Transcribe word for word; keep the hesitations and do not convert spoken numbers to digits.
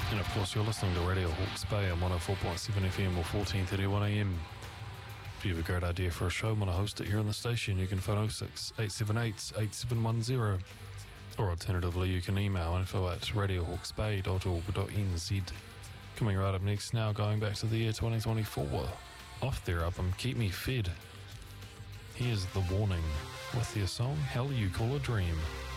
And of course, you're listening to Radio Hawke's Bay on one oh four point seven F M or fourteen thirty-one A M. If you have a great idea for a show and want to host it here on the station, you can phone oh six, eight seven eight, eight seven one zero. Or alternatively, you can email info at radio hawks bay dot org dot n z. Coming right up next now, going back to the year twenty twenty-four. Off their album Keep Me Fed. Here's The Warning with their song Hell You Call a Dream.